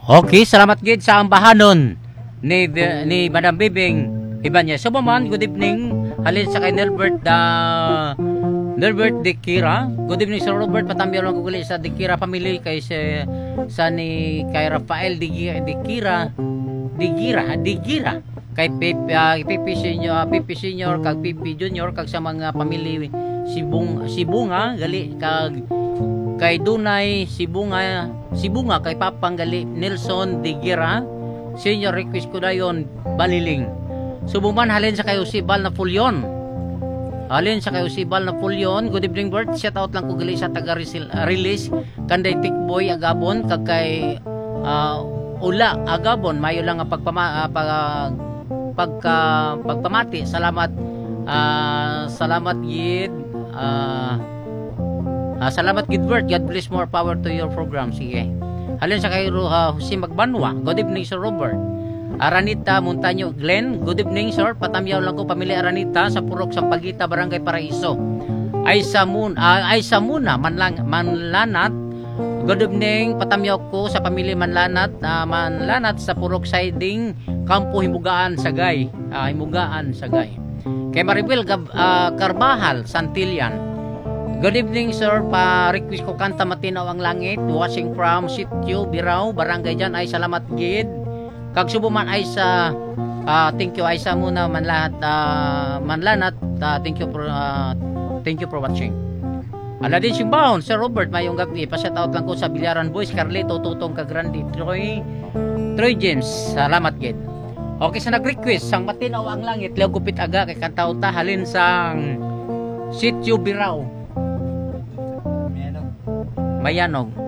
Okay, salamat gid sa ambahanon ni Madam Bibing Ibanez. So man, good evening. Halin sa kay Nelbert De Kira. Good evening Sir Robert. Patambyaw lang kuguli sa De Kira family kay sa ni kay Rafael De Kira kay Pipi Senior kag Pipi Junior kag sa mga family Sibunga gali kag kay Dunay Sibunga kay Papang gali Nelson De Gira Senior request ko dayon Baliling. Subuman halin sa kayo si Bal na Fulyon. Halin sa kayo si Bal na Fulyon. Good evening Bert. Shout out lang ko gali sa taga release kanday Tikboy Agabon kag kay Ula Agabon mayo lang ang pagpamati. Salamat gid. Salamat gid Bert. God bless, more power to your program. Sige. Halin sa kayo si Magbanwa. Good evening Sir Robert. Aranita Montaño Glenn. Good evening sir. Patamyaw lang ko pamilya Aranita sa Purok Sampaguita Barangay Paraiso. Aysa Muna Manlanat. Good evening. Patamyaw ko sa pamilya Manlanat sa Purok Siding Kampo Himugaan Sagay. Kay Maribel Carbajal Santillan. Good evening sir, pa-request ko kanta Matinaw ang Langit, watching from Sitio Birao, Barangay dyan ay salamat gid. Kag subuman ay sa thank you ay sa muna Manlanat, thank you for watching. Aladin Simbaon, Sir Robert, mayong gabi, pa-shout out lang ko sa Bilyaran Boys, Carlito, Tutong, Kagrandi, Troy James, salamat gid. Okay, sa nag-request sang Matinaw ang Langit, Leo Gupit Aga kay kantaw ta halin sang Sitio Birao Mayanog.